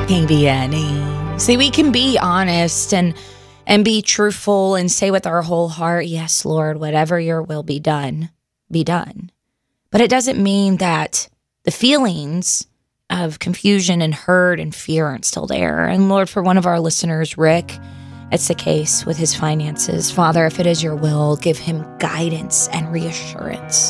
KBNE. See, we can be honest and be truthful and say with our whole heart, yes, Lord, whatever your will be done, be done. But it doesn't mean that the feelings of confusion and hurt and fear aren't still there. And Lord, for one of our listeners, Rick, it's the case with his finances. Father, if it is your will, give him guidance and reassurance.